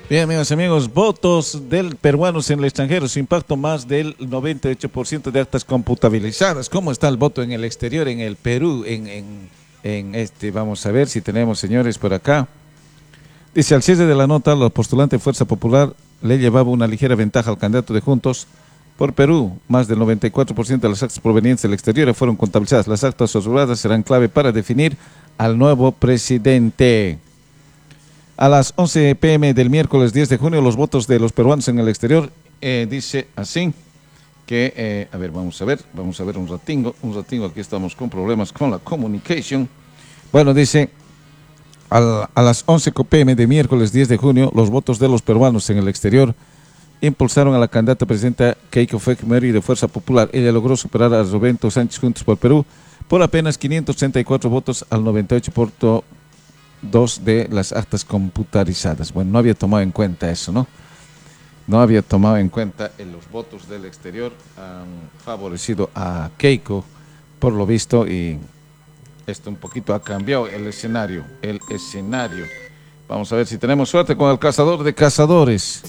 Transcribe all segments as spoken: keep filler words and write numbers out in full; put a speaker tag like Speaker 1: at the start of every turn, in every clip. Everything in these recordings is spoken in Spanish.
Speaker 1: Bien, amigos y amigos, votos del peruanos en el extranjero, su impacto más del noventa y ocho por ciento de actas computabilizadas. ¿Cómo está el voto en el exterior, en el Perú? En, en, en este, vamos a ver si tenemos, señores, por acá. Dice, al cierre de la nota, la postulante Fuerza Popular le llevaba una ligera ventaja al candidato de Juntos por Perú. Más del noventa y cuatro por ciento de las actas provenientes del exterior fueron contabilizadas. Las actas aseguradas serán clave para definir al nuevo presidente. A las once pe eme del miércoles diez de junio, los votos de los peruanos en el exterior, eh, dice así, que, eh, a ver, vamos a ver, vamos a ver un ratingo, un ratingo, aquí estamos con problemas con la communication. Bueno, dice, al, a las once pe eme de miércoles diez de junio, los votos de los peruanos en el exterior impulsaron a la candidata presidenta Keiko Fujimori de Fuerza Popular. Ella logró superar a Roberto Sánchez Juntos por Perú por apenas quinientos treinta y cuatro votos al noventa y ocho por ciento. Dos de las actas computarizadas. Bueno, no había tomado en cuenta eso, ¿no? No había tomado en cuenta en los votos del exterior. Han favorecido a Keiko, por lo visto, y esto un poquito ha cambiado el escenario. El escenario. Vamos a ver si tenemos suerte con el cazador de cazadores.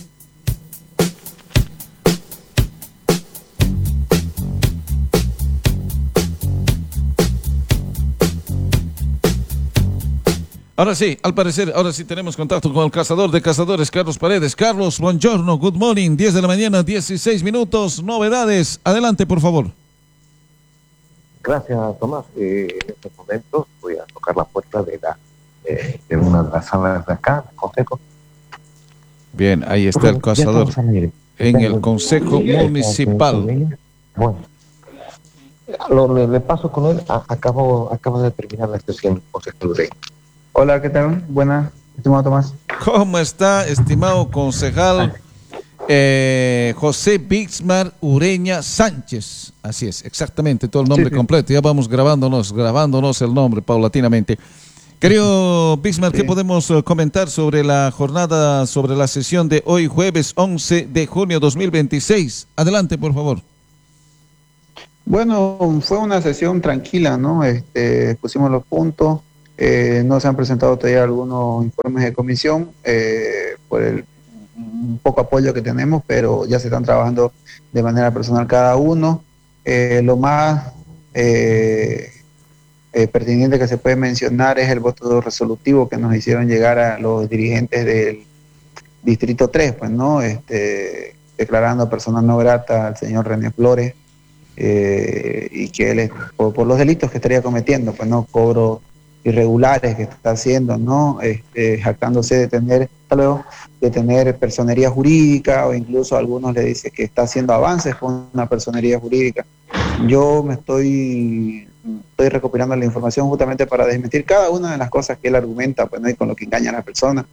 Speaker 1: Ahora sí, al parecer, ahora sí tenemos contacto con el cazador de cazadores, Carlos Paredes. Carlos, buongiorno, good morning, diez de la mañana, dieciséis minutos, novedades. Adelante, por favor.
Speaker 2: Gracias, Tomás. Eh, en estos momentos voy a tocar la puerta de, la, eh, de una de las salas de acá, del Consejo.
Speaker 1: Bien, ahí está el cazador en el Consejo Municipal.
Speaker 2: Bueno, lo, le, le paso con él. A, acabo, acabo de terminar la sesión del Consejo Lureño.
Speaker 3: Hola, ¿qué tal? Buenas, estimado Tomás.
Speaker 1: ¿Cómo está, estimado concejal eh, José Bixmar Ureña Sánchez? Así es, exactamente, todo el nombre sí, sí. completo. Ya vamos grabándonos, grabándonos el nombre paulatinamente. Querido Bixmar, sí. ¿qué podemos comentar sobre la jornada, sobre la sesión de hoy, jueves once de junio dos mil veintiséis? Adelante, por favor.
Speaker 3: Bueno, fue una sesión tranquila, ¿no? Este, pusimos los puntos. Eh, no se han presentado todavía algunos informes de comisión eh, por el un poco apoyo que tenemos, pero ya se están trabajando de manera personal cada uno. Eh, lo más eh, eh, pertinente que se puede mencionar es el voto resolutivo que nos hicieron llegar a los dirigentes del Distrito tres, pues, ¿no? Este, declarando persona no grata al señor René Flores eh, y que él, por, por los delitos que estaría cometiendo, pues, ¿no? Cobro irregulares que está haciendo, ¿no? Este, jactándose de tener, hasta luego, de tener personería jurídica, o incluso a algunos le dice que está haciendo avances con una personería jurídica. Yo me estoy, estoy recopilando la información justamente para desmentir cada una de las cosas que él argumenta, pues, ¿no? Y con lo que engaña a las personas.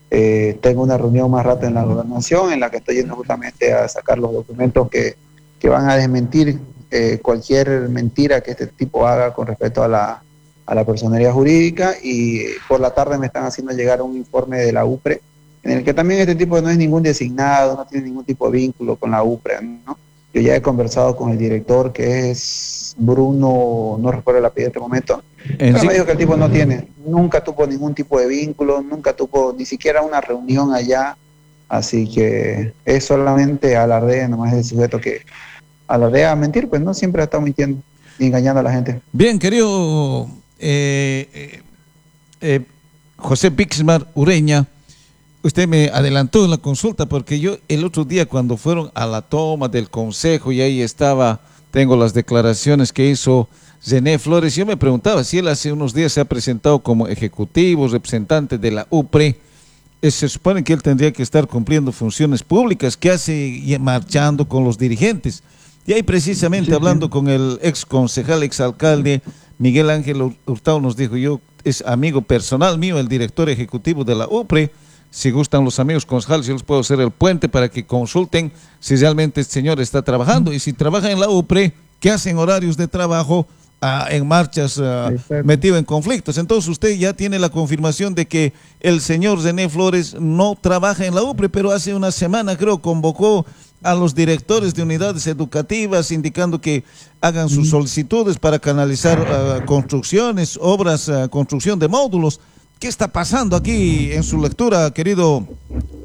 Speaker 3: Eh, tengo una reunión más rato en la gobernación en la que estoy yendo justamente a sacar los documentos que, que van a desmentir eh, cualquier mentira que este tipo haga con respecto a la a la personería jurídica, y por la tarde me están haciendo llegar un informe de la U P R E, en el que también este tipo no es ningún designado, no tiene ningún tipo de vínculo con la U P R E, ¿no? Yo ya he conversado con el director, que es Bruno, no recuerdo el apellido en este momento, pero me dijo que el tipo no tiene, nunca tuvo ningún tipo de vínculo, nunca tuvo ni siquiera una reunión allá, así que es solamente alardea, nomás es el sujeto que alardea a mentir, pues no siempre está mintiendo y engañando a la gente.
Speaker 1: Bien, querido Eh, eh, eh, José Bixmar Ureña, usted me adelantó en la consulta, porque yo el otro día cuando fueron a la toma del consejo y ahí estaba, tengo las declaraciones que hizo René Flores, yo me preguntaba si él hace unos días se ha presentado como ejecutivo, representante de la U P R E, eh, se supone que él tendría que estar cumpliendo funciones públicas, que hace marchando con los dirigentes, y ahí precisamente sí, hablando sí. con el ex concejal, ex alcalde Miguel Ángel Hurtado, nos dijo, yo es amigo personal mío, el director ejecutivo de la U P R E, si gustan los amigos concejales, yo les puedo hacer el puente para que consulten si realmente este señor está trabajando, y si trabaja en la U P R E, ¿qué hacen horarios de trabajo ah, en marchas ah, metido en conflictos? Entonces usted ya tiene la confirmación de que el señor René Flores no trabaja en la U P R E, pero hace una semana creo convocó a los directores de unidades educativas indicando que hagan sus solicitudes para canalizar uh, construcciones, obras, uh, construcción de módulos. ¿Qué está pasando aquí en su lectura, querido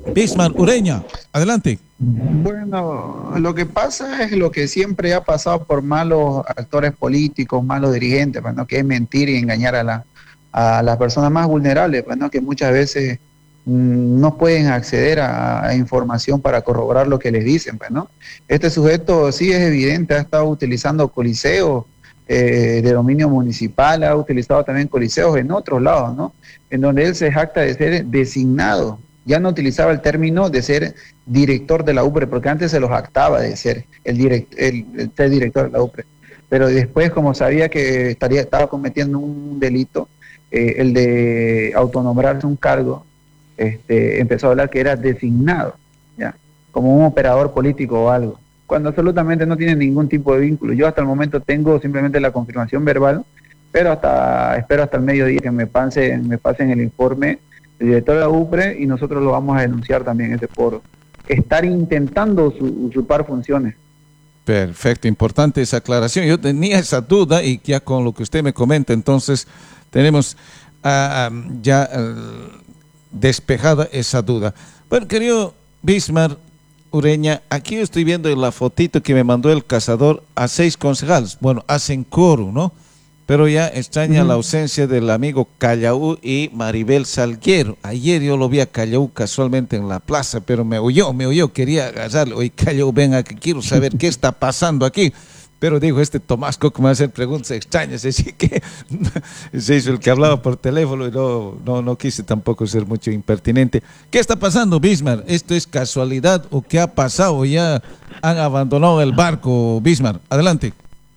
Speaker 1: Bismar Ureña, adelante.
Speaker 3: Bueno, lo que pasa es lo que siempre ha pasado por malos actores políticos, malos dirigentes, pues, ¿no? Que es mentir y engañar a, la, a las personas más vulnerables, pues, ¿no? Que muchas veces mmm, no pueden acceder a, a información para corroborar lo que les dicen, pues, ¿no? Este sujeto sí es evidente, ha estado utilizando coliseos eh, de dominio municipal, ha utilizado también coliseos en otros lados, ¿no? En donde él se jacta de ser designado. Ya no utilizaba el término de ser director de la U P R E, porque antes se lo jactaba de ser el, direct, el, el ser director de la U P R E. Pero después, como sabía que estaría, estaba cometiendo un delito, eh, el de autonombrarse un cargo, este, empezó a hablar que era designado, ¿ya? Como un operador político o algo, cuando absolutamente no tiene ningún tipo de vínculo. Yo hasta el momento tengo simplemente la confirmación verbal, pero hasta espero hasta el mediodía que me pasen, me pasen el informe el director de la U P R E y nosotros lo vamos a denunciar también ese por estar intentando su, usurpar funciones.
Speaker 1: Perfecto, importante esa aclaración. Yo tenía esa duda y ya con lo que usted me comenta, entonces tenemos uh, ya uh, despejada esa duda. Bueno, querido Bismar Ureña, aquí estoy viendo en la fotito que me mandó el cazador a seis concejales. Bueno, hacen coro, ¿no? Pero ya extraña uh-huh. la ausencia del amigo Callaú y Maribel Salguero. Ayer yo lo vi a Callaú casualmente en la plaza, pero me huyó, me huyó, quería agarrarlo. Oye, Callaú, ven aquí, quiero saber qué está pasando aquí. Pero dijo, este Tomás Coco me va a hacer preguntas extrañas, así que se hizo el que hablaba por teléfono y no, no, no quise tampoco ser mucho impertinente. ¿Qué está pasando, Bismar? ¿Esto es casualidad o qué ha pasado? ¿Ya han abandonado el barco, Bismar? Adelante.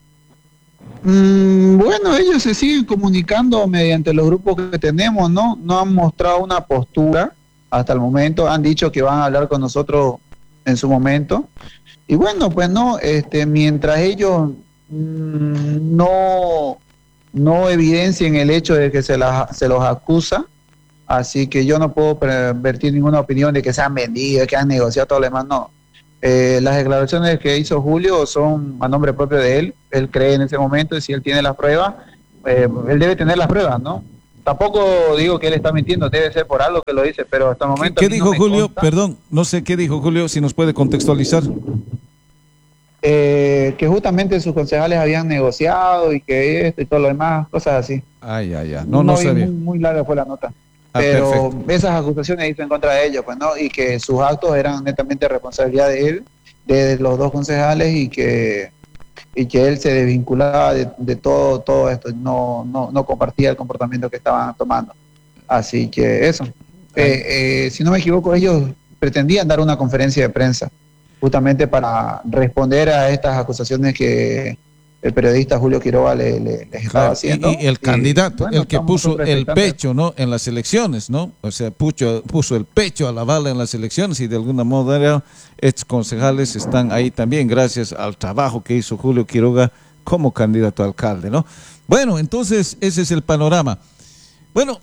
Speaker 3: Mm, bueno, ellos se siguen comunicando mediante los grupos que tenemos, ¿no? No han mostrado una postura hasta el momento, han dicho que van a hablar con nosotros en su momento. Y bueno, pues no, este, mientras ellos mmm, no, no evidencien el hecho de que se, la, se los acusa, así que yo no puedo vertir ninguna opinión de que se han vendido, que han negociado, todo lo demás, no. Eh, las declaraciones que hizo Julio son a nombre propio de él, él cree en ese momento y si él tiene las pruebas, eh, él debe tener las pruebas, ¿no? Tampoco digo que él está mintiendo, debe ser por algo que lo dice, pero hasta el momento...
Speaker 1: ¿Qué, qué dijo
Speaker 3: no
Speaker 1: Julio?
Speaker 3: Consta.
Speaker 1: Perdón, no sé qué dijo Julio, si nos puede contextualizar.
Speaker 3: Eh, que justamente sus concejales habían negociado y que esto y todo lo demás, cosas así.
Speaker 1: Ay, ay, ay, no, no, no sabía.
Speaker 3: Muy, muy larga fue la nota. Ah, pero perfecto. Esas acusaciones hizo en contra de ellos, pues, ¿no? Y que sus actos eran netamente responsabilidad de él, de los dos concejales, y que y que él se desvinculaba de, de todo todo esto, no, no, no compartía el comportamiento que estaban tomando. Así que eso. Eh, eh, si no me equivoco, ellos pretendían dar una conferencia de prensa, justamente para responder a estas acusaciones que el periodista Julio Quiroga le, le, les estaba claro, haciendo.
Speaker 1: Y, y el y, candidato, bueno, el que puso el pecho, ¿no?, en las elecciones, ¿no? O sea, puso, puso el pecho a la bala en las elecciones y de alguna manera estos concejales están ahí también gracias al trabajo que hizo Julio Quiroga como candidato a alcalde, ¿no? Bueno, entonces ese es el panorama. Bueno,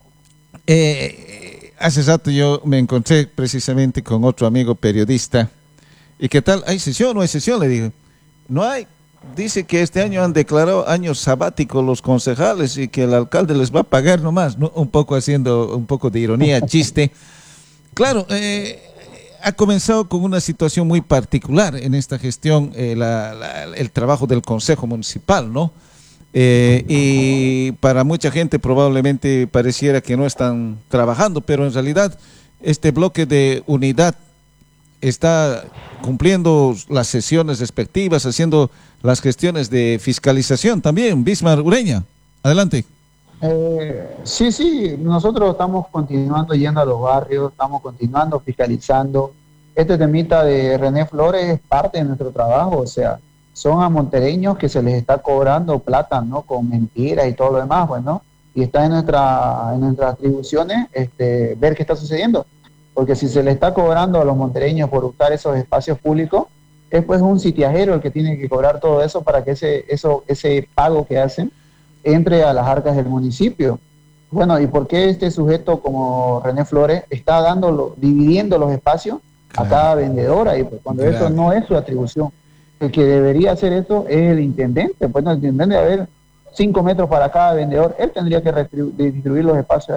Speaker 1: eh, hace rato yo me encontré precisamente con otro amigo periodista. ¿Y qué tal? ¿Hay sesión o no hay sesión? Le dije, no hay. Dice que este año han declarado año sabático los concejales y que el alcalde les va a pagar nomás, ¿no? Un poco haciendo un poco de ironía, chiste. Claro, eh, ha comenzado con una situación muy particular en esta gestión, eh, la, la, el trabajo del Consejo Municipal, ¿no? Eh, y para mucha gente probablemente pareciera que no están trabajando, pero en realidad este bloque de unidad está cumpliendo las sesiones respectivas, haciendo las gestiones de fiscalización también. Bismar Ureña, adelante.
Speaker 3: Eh, sí, sí, nosotros estamos continuando yendo a los barrios, estamos continuando fiscalizando. Este temita de René Flores es parte de nuestro trabajo, o sea, son a montereños que se les está cobrando plata, ¿no?, con mentiras y todo lo demás, pues, ¿no? Y está en, nuestra, en nuestras atribuciones este, ver qué está sucediendo. Porque si se le está cobrando a los montereños por usar esos espacios públicos, es pues un sitiajero el que tiene que cobrar todo eso para que ese, eso, ese pago que hacen entre a las arcas del municipio. Bueno, ¿y por qué este sujeto como René Flores está dándolo, dividiendo los espacios claro. a cada vendedora? Y pues cuando claro. eso no es su atribución. El que debería hacer eso es el intendente. Pues no, el intendente debe haber cinco metros para cada vendedor. Él tendría que distribuir los espacios ahí.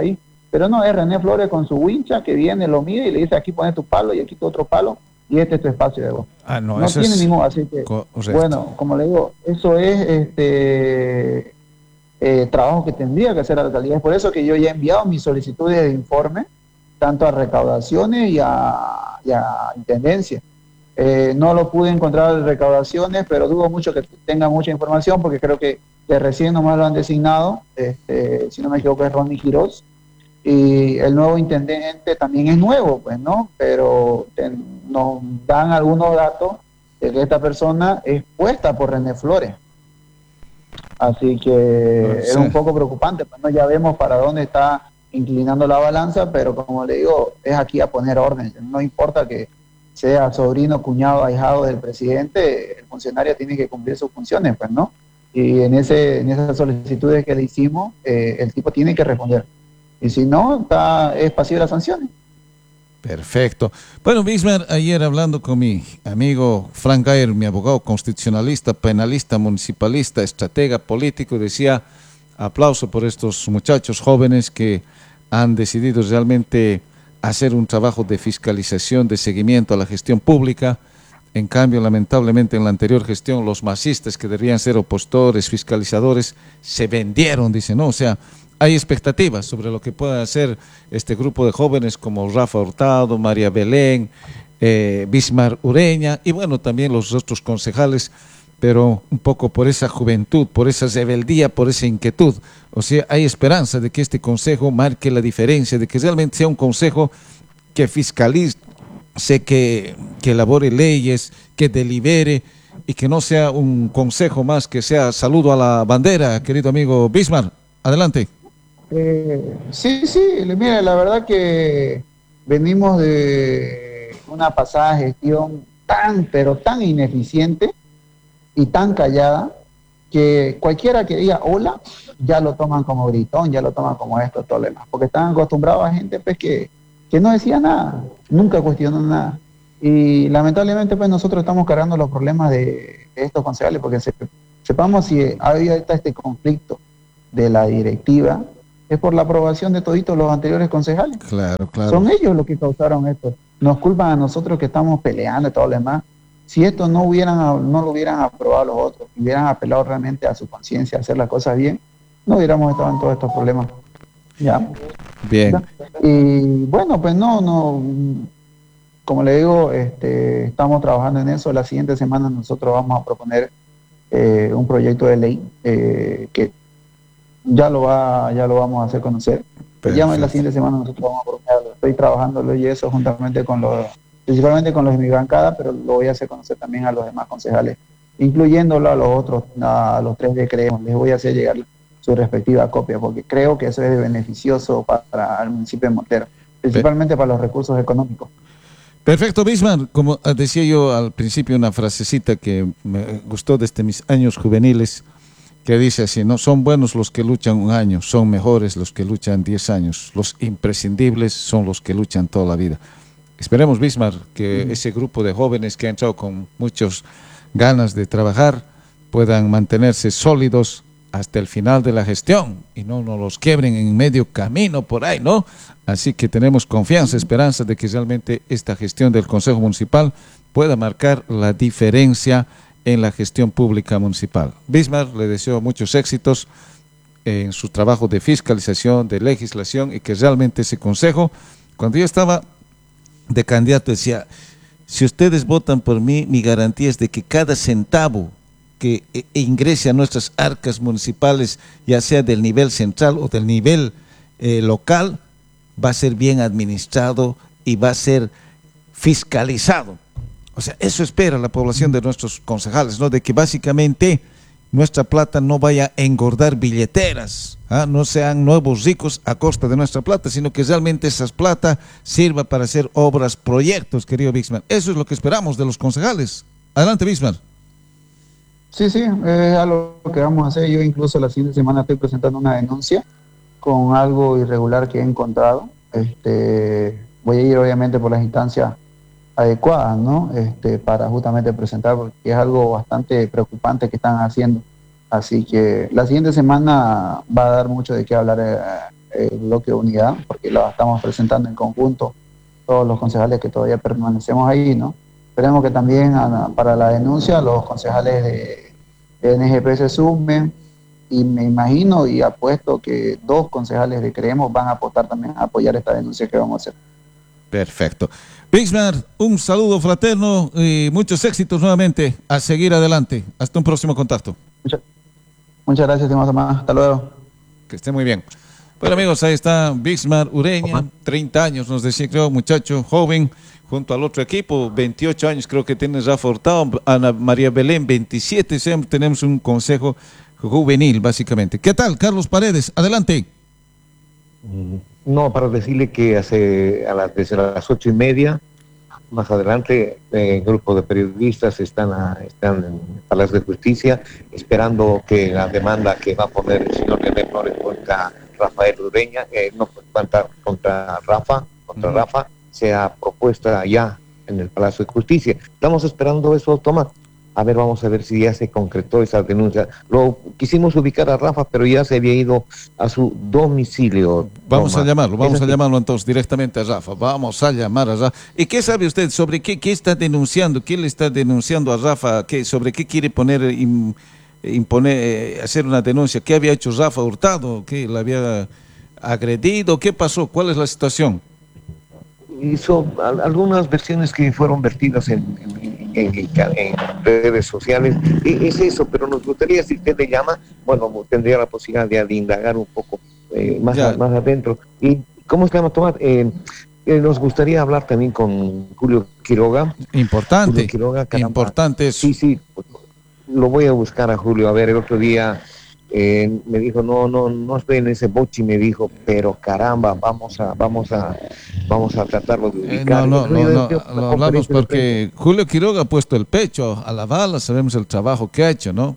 Speaker 3: Pero no, es René Flores con su wincha que viene, lo mide y le dice aquí pone tu palo y aquí tu otro palo y este es tu espacio de voz.
Speaker 1: Ah, no,
Speaker 3: no
Speaker 1: eso
Speaker 3: tiene
Speaker 1: es
Speaker 3: ningún, así que,
Speaker 1: correcto.
Speaker 3: bueno, como le digo, eso es este eh, trabajo que tendría que hacer la alcaldía. Es por eso que yo ya he enviado mis solicitudes de informe, tanto a recaudaciones y a, y a intendencia. Eh, no lo pude encontrar en recaudaciones, pero dudo mucho que tenga mucha información porque creo que, que recién nomás lo han designado, este, si no me equivoco es Ronnie Quiroz, y el nuevo intendente también es nuevo, pues, ¿no? Pero te, nos dan algunos datos de que esta persona es puesta por René Flores. Así que
Speaker 1: sí.
Speaker 3: es un poco preocupante, pues, ¿no? Ya vemos para dónde está inclinando la balanza, pero como le digo, es aquí a poner orden. No importa que sea sobrino, cuñado, ahijado del presidente, el funcionario tiene que cumplir sus funciones, pues, ¿no? Y en, ese, en esas solicitudes que le hicimos, eh, el tipo tiene que responder. Y si no, está, es pasivo de las sanciones.
Speaker 1: Perfecto. Bueno, Bismar, ayer hablando con mi amigo Frank Gayer, mi abogado constitucionalista, penalista, municipalista, estratega político, decía, aplauso por estos muchachos jóvenes que han decidido realmente hacer un trabajo de fiscalización, de seguimiento a la gestión pública. En cambio, lamentablemente, en la anterior gestión, los masistas que deberían ser opositores, fiscalizadores, se vendieron, dicen, ¿no? O sea, hay expectativas sobre lo que pueda hacer este grupo de jóvenes como Rafa Hurtado, María Belén, eh, Bismar Ureña y bueno, también los otros concejales, pero un poco por esa juventud, por esa rebeldía, por esa inquietud. O sea, hay esperanza de que este consejo marque la diferencia, de que realmente sea un consejo que fiscalice, que, que elabore leyes, que delibere y que no sea un consejo más que sea saludo a la bandera, querido amigo Bismar. Adelante.
Speaker 3: Eh, sí, sí, mire, la verdad que venimos de una pasada gestión tan, pero tan ineficiente y tan callada que cualquiera que diga hola, ya lo toman como gritón, ya lo toman como esto, todo lo demás, porque están acostumbrados a gente pues que, que no decía nada, nunca cuestionó nada. Y lamentablemente pues nosotros estamos cargando los problemas de, de estos concejales, porque se, sepamos si había este conflicto de la directiva, es por la aprobación de toditos los anteriores concejales.
Speaker 1: Claro, claro.
Speaker 3: Son ellos los que causaron esto. Nos culpan a nosotros que estamos peleando y todo lo demás. Si esto no hubieran no lo hubieran aprobado los otros, hubieran apelado realmente a su conciencia, a hacer las cosas bien, no hubiéramos estado en todos estos problemas. ¿Ya?
Speaker 1: Bien.
Speaker 3: ¿Ya? Y bueno, pues no, no, como le digo, este, estamos trabajando en eso. La siguiente semana nosotros vamos a proponer eh, un proyecto de ley eh, que ya lo va, ya lo vamos a hacer conocer. Perfecto. Ya en la siguiente semana nosotros vamos a proponerlo. Estoy trabajándolo y eso juntamente con los, principalmente con los de mi bancada, pero lo voy a hacer conocer también a los demás concejales, incluyéndolo a los otros, a los tres de Creemos. Les voy a hacer llegar su respectiva copia, porque creo que eso es beneficioso para, para el municipio de Montero, principalmente para los recursos económicos.
Speaker 1: Perfecto, Bismar. Como decía yo al principio, una frasecita que me gustó desde mis años juveniles, que dice así, no son buenos los que luchan un año, son mejores los que luchan diez años, los imprescindibles son los que luchan toda la vida. Esperemos, Bismar, que mm. ese grupo de jóvenes que han entrado con muchas ganas de trabajar puedan mantenerse sólidos hasta el final de la gestión y no nos los quiebren en medio camino por ahí, ¿no? Así que tenemos confianza, esperanza de que realmente esta gestión del Consejo Municipal pueda marcar la diferencia en la gestión pública municipal. Bismar, le deseo muchos éxitos en su trabajo de fiscalización, de legislación y que realmente ese consejo, cuando yo estaba de candidato decía, si ustedes votan por mí, mi garantía es de que cada centavo que e ingrese a nuestras arcas municipales, ya sea del nivel central o del nivel eh, local, va a ser bien administrado y va a ser fiscalizado. O sea, eso espera la población de nuestros concejales, ¿no? De que básicamente nuestra plata no vaya a engordar billeteras, ¿ah? No sean nuevos ricos a costa de nuestra plata, sino que realmente esa plata sirva para hacer obras, proyectos, querido Bismar. Eso es lo que esperamos de los concejales. Adelante, Bismar.
Speaker 3: Sí, sí, es algo que vamos a hacer. Yo incluso la siguiente semana estoy presentando una denuncia con algo irregular que he encontrado. Este, voy a ir obviamente por las instancias adecuadas, ¿no? Este, para justamente presentar, porque es algo bastante preocupante que están haciendo. Así que la siguiente semana va a dar mucho de qué hablar eh, el bloque de unidad, porque la estamos presentando en conjunto todos los concejales que todavía permanecemos ahí, ¿no? Esperemos que también a, para la denuncia los concejales de, de N G P se sumen, y me imagino y apuesto que dos concejales de Creemos van a apostar también a apoyar esta denuncia que vamos a hacer.
Speaker 1: Perfecto. Bismar, un saludo fraterno y muchos éxitos nuevamente. A seguir adelante. Hasta un próximo contacto.
Speaker 3: Muchas, muchas gracias, Tomás. Hasta luego.
Speaker 1: Que esté muy bien. Bueno, amigos, ahí está Bismar Ureña, treinta años, nos decía, creo, muchacho joven, junto al otro equipo, veintiocho años creo que tiene Rafa Hurtado, Ana María Belén, veintisiete, tenemos un consejo juvenil, básicamente. ¿Qué tal, Carlos Paredes? Adelante.
Speaker 2: No, para decirle que hace a las, desde las ocho y media, más adelante, el eh, grupo de periodistas están, a, están en el Palacio de Justicia esperando que la demanda que va a poner el señor Leonel Flores contra Rafael Ureña, eh, no contra, contra Rafa, contra uh-huh. Rafa, sea propuesta ya en el Palacio de Justicia. Estamos esperando eso, Tomás. A ver, vamos a ver si ya se concretó esa denuncia. Lo quisimos ubicar a Rafa, pero ya se había ido a su domicilio.
Speaker 1: Vamos Tomás. a llamarlo, vamos a llamarlo entonces directamente a Rafa. Vamos a llamar a Rafa. ¿Y qué sabe usted sobre qué, qué está denunciando? ¿Quién le está denunciando a Rafa? ¿Qué, ¿Sobre qué quiere poner, im, imponer, eh, hacer una denuncia? ¿Qué había hecho Rafa Hurtado? ¿Qué le había agredido? ¿Qué pasó? ¿Cuál es la situación?
Speaker 2: Hizo algunas versiones que fueron vertidas en, en, en, en redes sociales. Es eso, pero nos gustaría, si usted le llama, bueno, tendría la posibilidad de, de indagar un poco eh, más, a, más adentro. ¿Y cómo se llama, Tomás? Eh, eh, nos gustaría hablar también con Julio Quiroga.
Speaker 1: Importante,
Speaker 2: Julio Quiroga,
Speaker 1: importante eso.
Speaker 2: Sí, sí, lo voy a buscar a Julio. A ver, el otro día... Eh, me dijo, no, no, no estoy en ese bochi, me dijo, pero caramba, vamos a, vamos a, vamos a tratarlo de ubicar.
Speaker 1: Eh, no, no, no, no, no, lo hablamos porque Julio Quiroga ha puesto el pecho a la bala, sabemos el trabajo que ha hecho, ¿no?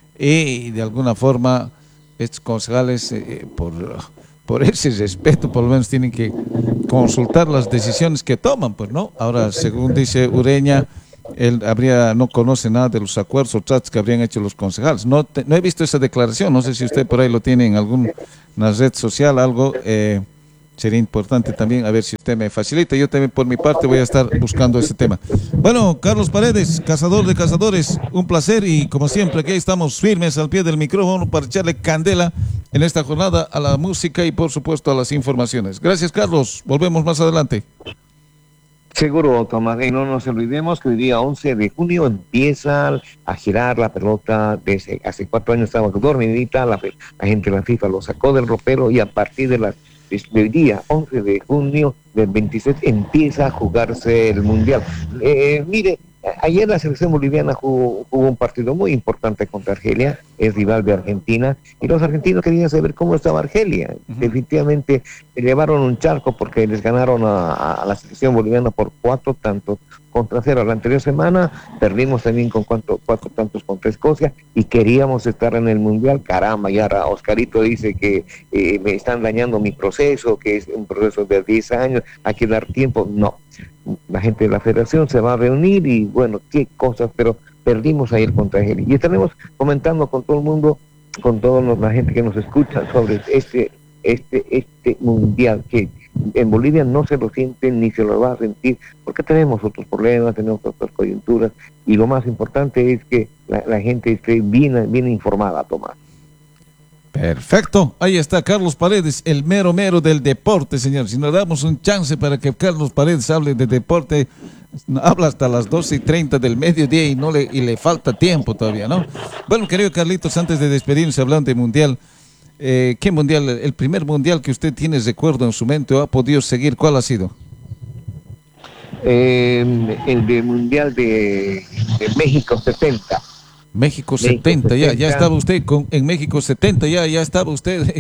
Speaker 1: Y de alguna forma, estos concejales, eh, por, por ese respeto, por lo menos tienen que consultar las decisiones que toman, pues, ¿no? Ahora, según dice Ureña, él habría no conoce nada de los acuerdos o tratos que habrían hecho los concejales. No, te, no he visto esa declaración, no sé si usted por ahí lo tiene en alguna red social, algo, eh, sería importante también, a ver si usted me facilita. Yo también por mi parte voy a estar buscando ese tema. Bueno, Carlos Paredes, cazador de cazadores, un placer y como siempre aquí estamos firmes al pie del micrófono para echarle candela en esta jornada a la música y por supuesto a las informaciones. Gracias, Carlos, volvemos más adelante.
Speaker 2: Seguro, Tomás, y no nos olvidemos que hoy día once de junio empieza a girar la pelota. Desde hace cuatro años estaba dormidita, la, la gente de la FIFA lo sacó del ropero y a partir de las de hoy día, once de junio del veintiséis, empieza a jugarse el Mundial. Eh, mire, ayer la selección boliviana jugó, jugó un partido muy importante contra Argelia, es rival de Argentina, y los argentinos querían saber cómo estaba Argelia. Uh-huh. Definitivamente llevaron un charco porque les ganaron a, a la selección boliviana por cuatro tantos contra cero. La anterior semana perdimos también con cuatro, cuatro tantos contra Escocia y queríamos estar en el Mundial. Caramba, y ahora Oscarito dice que eh, me están dañando mi proceso, que es un proceso de diez años, hay que dar tiempo. No, la gente de la federación se va a reunir y bueno, qué cosas, pero perdimos ayer contra Argelia. Y estaremos comentando con todo el mundo, con toda la gente que nos escucha sobre este, este, este Mundial que en Bolivia no se lo sienten ni se lo va a sentir, porque tenemos otros problemas, tenemos otras coyunturas, y lo más importante es que la, la gente esté bien, bien informada, Tomás.
Speaker 1: Perfecto, ahí está Carlos Paredes, el mero mero del deporte, señor. Si nos damos un chance para que Carlos Paredes hable de deporte, habla hasta las doce y treinta del mediodía y, no le, y le falta tiempo todavía, ¿no? Bueno, querido Carlitos, antes de despedirnos hablando de Mundial, Eh, ¿qué mundial? El primer mundial que usted tiene recuerdo en su mente o ha podido seguir, ¿cuál ha sido?
Speaker 2: Eh, el de mundial de, de México setenta.
Speaker 1: México, México setenta, ya, ya estaba usted con, en México setenta, ya, ya estaba usted.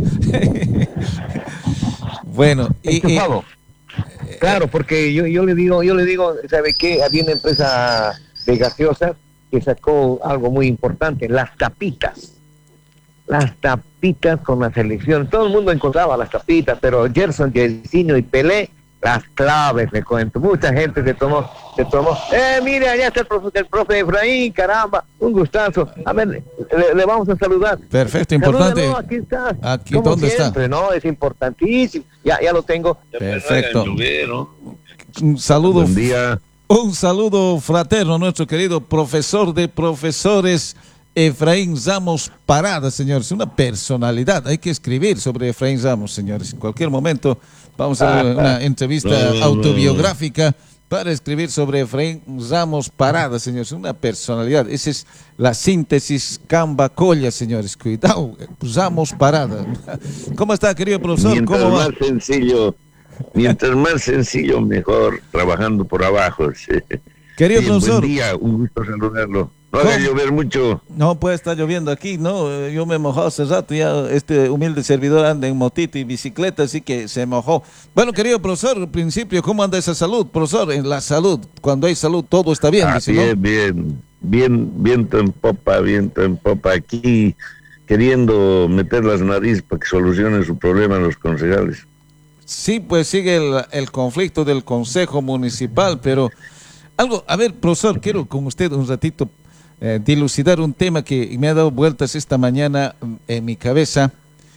Speaker 1: Bueno, y, y,
Speaker 2: claro, porque yo, yo le digo, yo le digo, ¿sabe qué? Había una empresa de gaseosas que sacó algo muy importante, las tapitas. Las tapitas con la selección. Todo el mundo encontraba las tapitas, pero Gerson, Jairzinho y Pelé las claves, le cuento. Mucha gente se tomó, se tomó. Eh, mire, allá está el profe, el profe Efraín, caramba, un gustazo. A ver, le, le vamos a saludar.
Speaker 1: Perfecto, importante.
Speaker 2: Salúdalo, aquí está.
Speaker 1: Aquí,
Speaker 2: Como
Speaker 1: ¿dónde
Speaker 2: siempre,
Speaker 1: está?
Speaker 2: No, es importantísimo. Ya, ya lo tengo.
Speaker 1: Perfecto. Un saludo.
Speaker 2: Buen día.
Speaker 1: Un saludo fraterno a nuestro querido profesor de profesores, Efraín Ramos Parada, señores. Una personalidad. Hay que escribir sobre Efraín Ramos, señores. En cualquier momento vamos a ver una entrevista
Speaker 4: no, no,
Speaker 1: autobiográfica para escribir sobre Efraín Ramos Parada, señores. Una personalidad. Esa es la síntesis Camba Colla, señores. Cuidado, Ramos Parada. ¿Cómo está, querido profesor?
Speaker 4: Mientras
Speaker 1: ¿Cómo va?
Speaker 4: más sencillo, mientras más sencillo, mejor, trabajando por abajo. Sí.
Speaker 1: Querido
Speaker 4: Bien,
Speaker 1: profesor.
Speaker 4: buen día, un gusto saludarlo. No haga
Speaker 1: ¿Cómo?
Speaker 4: llover mucho.
Speaker 1: No puede estar lloviendo aquí, no, yo me mojó hace rato, ya este humilde servidor anda en motito y bicicleta, así que se mojó. Bueno, querido profesor, al principio, ¿cómo anda esa salud, profesor? En la salud, cuando hay salud, todo está bien,
Speaker 4: Ah,
Speaker 1: dice,
Speaker 4: bien,
Speaker 1: ¿no?
Speaker 4: bien, bien, viento en popa, viento en popa aquí, queriendo meter las narices para que solucionen su problema los concejales.
Speaker 1: Sí, pues sigue el, el conflicto del Consejo Municipal, pero algo, a ver, profesor, quiero con usted un ratito eh, dilucidar un tema que me ha dado vueltas esta mañana en mi cabeza.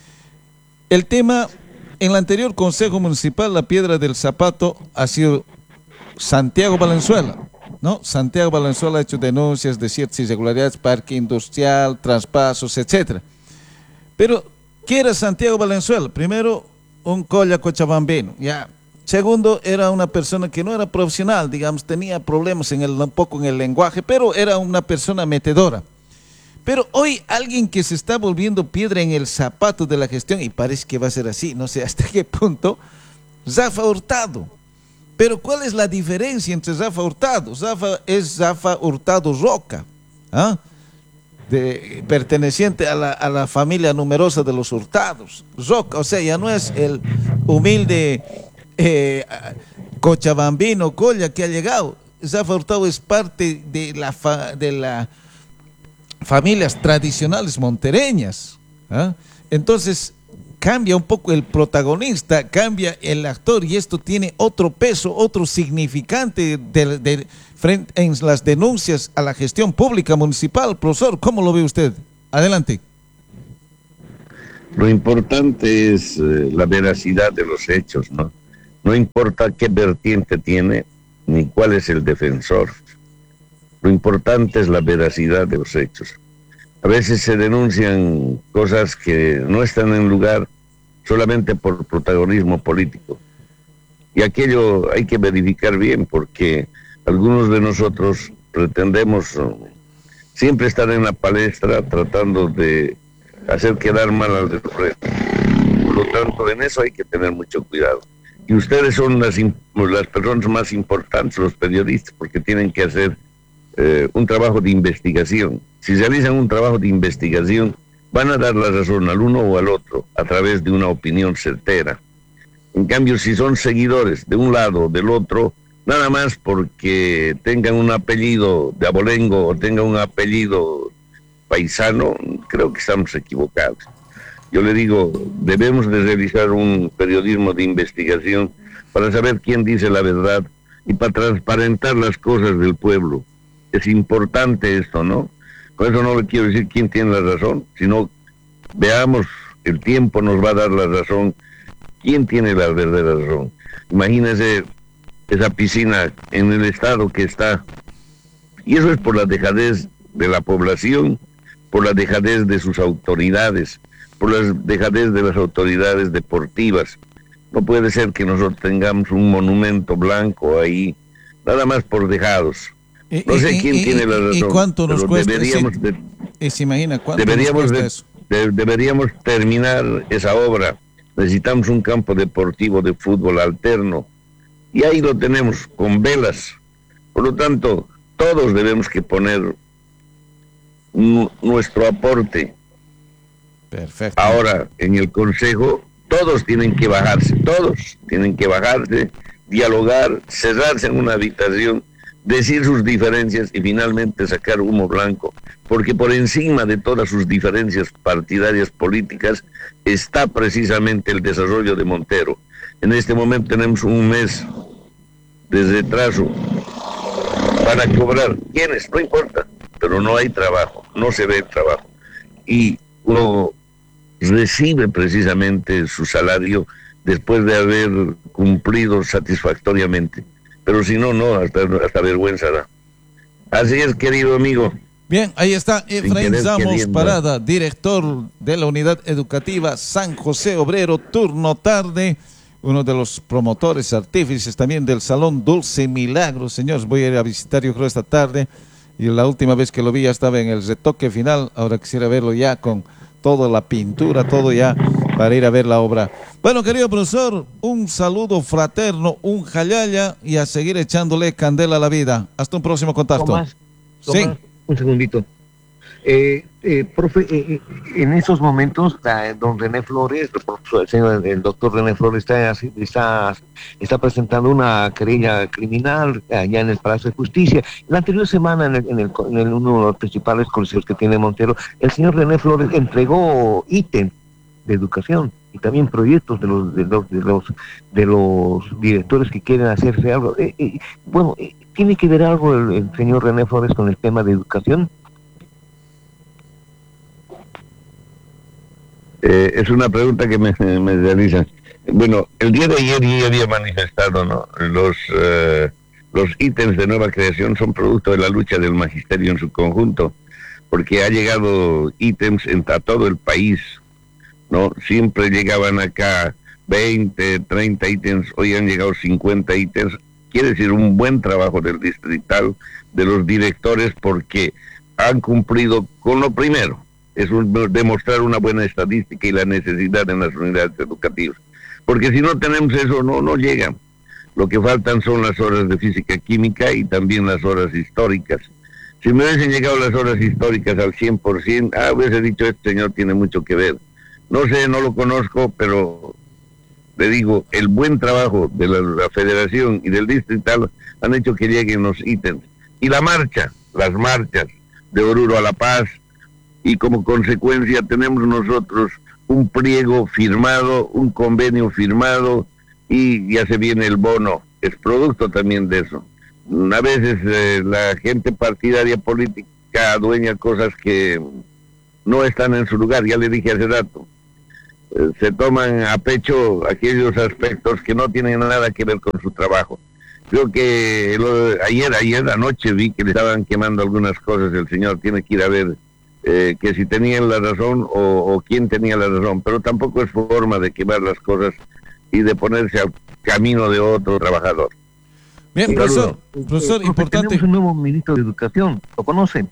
Speaker 1: El tema, en el anterior Consejo Municipal, la piedra del zapato ha sido Santiago Valenzuela, ¿no? Santiago Valenzuela ha hecho denuncias de ciertas irregularidades, parque industrial, traspasos, etcétera. Pero, ¿qué era Santiago Valenzuela? Primero, un colla cochabambino, ya. Segundo, era una persona que no era profesional, digamos, tenía problemas en el, un poco en el lenguaje, pero era una persona metedora. Pero hoy alguien que se está volviendo piedra en el zapato de la gestión, y parece que va a ser así, no sé hasta qué punto, Rafa Hurtado. Pero ¿cuál es la diferencia entre Rafa Hurtado? Rafa es Rafa Hurtado Roca, ¿ah? De, perteneciente a la, a la familia numerosa de los Hurtados. Roca, o sea, ya no es el humilde eh, cochabambino Colla que ha llegado. Rafa Hurtado es parte de la fa, de la familias tradicionales montereñas, ¿ah? Entonces cambia un poco el protagonista, cambia el actor, y esto tiene otro peso, otro significante de, de, frente, en las denuncias a la gestión pública municipal. Profesor, ¿cómo lo ve usted? Adelante.
Speaker 4: Lo importante es eh, la veracidad de los hechos, ¿no? No importa qué vertiente tiene, ni cuál es el defensor. Lo importante es la veracidad de los hechos. A veces se denuncian cosas que no están en lugar solamente por protagonismo político. Y aquello hay que verificar bien, porque algunos de nosotros pretendemos siempre estar en la palestra tratando de hacer quedar mal al resto. Por lo tanto, en eso hay que tener mucho cuidado. Y ustedes son las, las personas más importantes, los periodistas, porque tienen que hacer eh, un trabajo de investigación. Si realizan un trabajo de investigación, van a dar la razón al uno o al otro a través de una opinión certera. En cambio, si son seguidores de un lado o del otro, nada más porque tengan un apellido de abolengo o tengan un apellido paisano, creo que estamos equivocados. Yo le digo, debemos de realizar un periodismo de investigación para saber quién dice la verdad y para transparentar las cosas del pueblo. Es importante esto, ¿no? Con eso no le quiero decir quién tiene la razón, sino veamos, el tiempo nos va a dar la razón, quién tiene la verdadera razón. Imagínese esa piscina en el estado que está, y eso es por la dejadez de la población, por la dejadez de sus autoridades, por la dejadez de las autoridades deportivas. No puede ser que nosotros tengamos un monumento blanco ahí, nada más por dejados. No sé
Speaker 1: ¿Y,
Speaker 4: quién
Speaker 1: y,
Speaker 4: tiene la razón.
Speaker 1: ¿Y cuánto nos cuesta?
Speaker 4: Deberíamos,
Speaker 1: Sí,
Speaker 4: de,
Speaker 1: y se imagina cuánto
Speaker 4: deberíamos,
Speaker 1: nos cuesta
Speaker 4: de,
Speaker 1: eso.
Speaker 4: de, deberíamos terminar esa obra. Necesitamos un campo deportivo de fútbol alterno. Y ahí lo tenemos, con velas. Por lo tanto, todos debemos que poner nuestro aporte.
Speaker 1: Perfecto.
Speaker 4: Ahora, en el Consejo, todos tienen que bajarse, todos tienen que bajarse, dialogar, cerrarse en una habitación, decir sus diferencias y finalmente sacar humo blanco, porque por encima de todas sus diferencias partidarias políticas está precisamente el desarrollo de Montero, En este momento tenemos un mes de retraso para cobrar. ¿Quiénes? No importa, pero no hay trabajo, no se ve el trabajo. Y uno recibe precisamente su salario después de haber cumplido satisfactoriamente. Pero si no, no, hasta, hasta vergüenza da. Así es, querido amigo.
Speaker 1: Bien, ahí está Efraín Samos
Speaker 4: queriendo.
Speaker 1: Parada, director de la Unidad Educativa San José Obrero, turno tarde, uno de los promotores, artífices también del Salón Dulce Milagro. Señores, voy a ir a visitar yo creo esta tarde, y la última vez que lo vi ya estaba en el retoque final, ahora quisiera verlo ya con toda la pintura, todo ya para ir a ver la obra. Bueno, querido profesor, un saludo fraterno, un jalaya, y a seguir echándole candela a la vida. Hasta un próximo contacto.
Speaker 2: Tomás,
Speaker 1: Sí.
Speaker 2: Tomás, un segundito. Eh, eh, profe, eh, eh, en esos momentos, eh, don René Flores, el, profesor, el, señor, el doctor René Flores está, está, está presentando una querella criminal allá en el Palacio de Justicia. La anterior semana, en, el, en, el, en el, uno de los principales colegios que tiene Montero, el señor René Flores entregó ítems de educación y también proyectos de los de los de los, de los directores que quieren hacerse algo. Eh, eh, bueno, eh, ¿tiene que ver algo el, el señor René Flores con el tema de educación?
Speaker 4: Eh, es una pregunta que me, me realizan. Bueno, el día de ayer yo había manifestado, ¿no? Los, eh, los ítems de nueva creación son producto de la lucha del magisterio en su conjunto, porque ha llegado ítems en, a todo el país, ¿no? Siempre llegaban acá veinte, treinta ítems, hoy han llegado cincuenta ítems. Quiere decir un buen trabajo del distrital, de los directores, porque han cumplido con lo primero. Es un, demostrar una buena estadística y la necesidad en las unidades educativas. Porque si no tenemos eso, no, no llegan. Lo que faltan son las horas de física química y también las horas históricas. Si me hubiesen llegado las horas históricas al cien por ciento, ah, hubiese dicho, este señor tiene mucho que ver. No sé, no lo conozco, pero le digo, el buen trabajo de la, la federación y del distrital han hecho que lleguen los ítems. Y la marcha, las marchas de Oruro a La Paz, y como consecuencia tenemos nosotros un pliego firmado, un convenio firmado, y ya se viene el bono. Es producto también de eso. A veces eh, la gente partidaria política adueña cosas que no están en su lugar, ya le dije hace rato. Eh, se toman a pecho aquellos aspectos que no tienen nada que ver con su trabajo. Creo que lo, ayer, ayer anoche vi que le estaban quemando algunas cosas, el señor tiene que ir a ver Eh, que si tenían la razón o, o quién tenía la razón, pero tampoco es forma de quemar las cosas y de ponerse al camino de otro trabajador.
Speaker 1: Bien,
Speaker 2: Sí,
Speaker 1: profesor,
Speaker 2: eh,
Speaker 1: profesor,
Speaker 2: eh,
Speaker 1: importante.
Speaker 2: Tenemos un nuevo ministro de Educación, ¿lo conocen?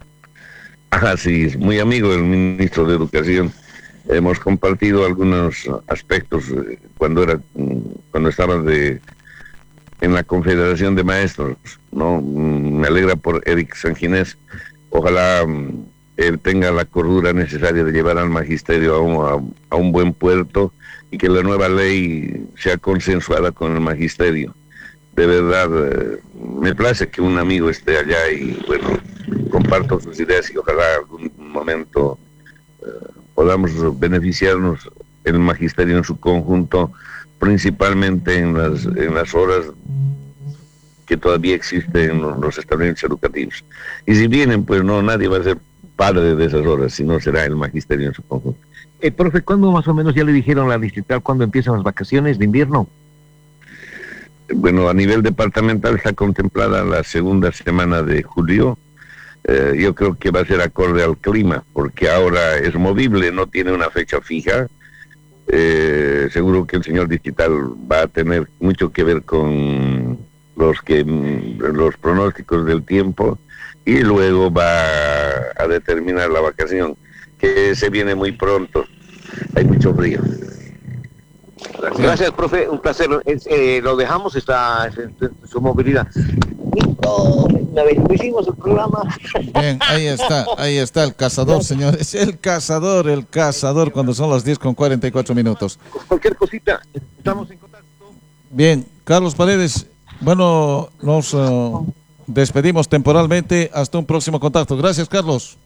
Speaker 4: Ajá, sí, es muy amigo del ministro de Educación. Hemos compartido algunos aspectos eh, cuando era cuando estaba de en la Confederación de Maestros, ¿no? Me alegra por Eric Sanginés. Ojalá él tenga la cordura necesaria de llevar al magisterio a un, a, a un buen puerto y que la nueva ley sea consensuada con el magisterio. De verdad, eh, me place que un amigo esté allá y, bueno, comparto sus ideas y ojalá algún momento eh, podamos beneficiarnos el magisterio en su conjunto, principalmente en las, en las horas que todavía existen en los establecimientos educativos. Y si vienen, pues no, nadie va a ser padre de esas horas, sino será el magisterio en su conjunto.
Speaker 2: Eh, profe, ¿cuándo más o menos ya le dijeron a la distrital cuándo empiezan las vacaciones de invierno?
Speaker 4: Bueno, a nivel departamental está contemplada la segunda semana de julio. Eh, yo creo que va a ser acorde al clima, porque ahora es movible, no tiene una fecha fija. Eh, seguro que el señor distrital va a tener mucho que ver con los que los pronósticos del tiempo y luego va a determinar la vacación, que se viene muy pronto. Hay mucho frío.
Speaker 2: Gracias, profe, un placer. Es, eh, lo dejamos, está en su movilidad. Listo, una vez hicimos el programa.
Speaker 1: Bien, ahí está, ahí está el cazador, señores. El cazador, el cazador, cuando son las diez con cuarenta y cuatro minutos.
Speaker 2: Cualquier cosita, estamos en contacto.
Speaker 1: Bien, Carlos Paredes, bueno, nos uh, despedimos temporalmente. Hasta un próximo contacto. Gracias, Carlos.